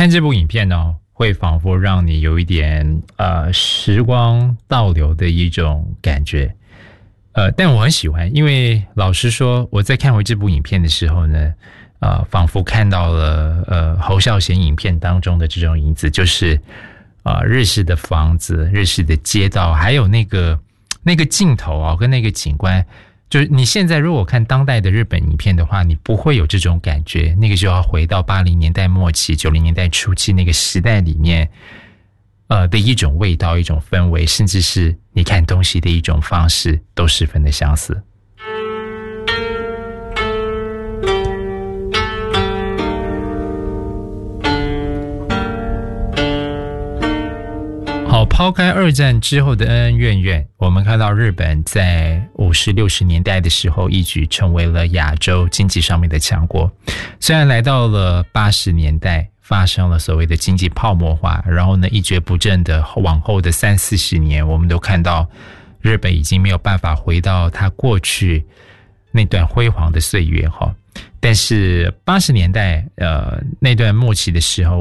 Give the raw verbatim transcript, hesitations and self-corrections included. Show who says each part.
Speaker 1: 看这部影片呢、哦，会仿佛让你有一点呃时光倒流的一种感觉。呃，但我很喜欢，因为老实说，我在看回这部影片的时候呢，呃，仿佛看到了呃侯孝贤影片当中的这种影子，就是啊、呃、日式的房子、日式的街道，还有那个那个镜头啊、哦，跟那个景观，就是你现在如果看当代的日本影片的话，你不会有这种感觉，那个就要回到八零年代末期、九零年代初期那个时代里面。呃的一种味道，一种氛围，甚至是你看东西的一种方式，都十分的相似。好，抛开二战之后的恩恩怨怨，我们看到日本在五十六十年代的时候，一举成为了亚洲经济上面的强国。虽然来到了八十年代，发生了所谓的经济泡沫化，然后呢一蹶不振的往后的三四十年，我们都看到日本已经没有办法回到它过去那段辉煌的岁月哈。但是八十年代呃那段末期的时候，